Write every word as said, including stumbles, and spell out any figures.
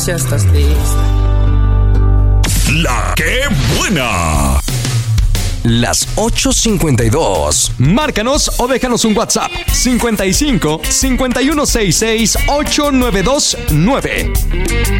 Ya estás lista. La que buena. Las ocho cincuenta y dos. Márcanos o déjanos un WhatsApp. cincuenta y cinco, cincuenta y uno sesenta y seis, ochenta y nueve veintinueve.